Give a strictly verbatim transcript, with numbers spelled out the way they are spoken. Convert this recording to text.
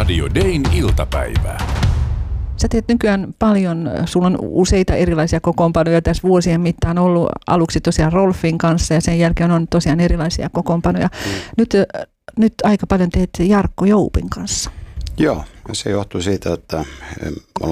Radio Dayn iltapäivää. Sä teet nykyään paljon, sulla on useita erilaisia kokoonpanoja tässä vuosien mittaan ollut aluksi tosiaan Rolfin kanssa ja sen jälkeen on tosiaan erilaisia kokoonpanoja. Mm. Nyt, nyt aika paljon teet Jarkko Joupin kanssa. Joo, se johtuu siitä, että me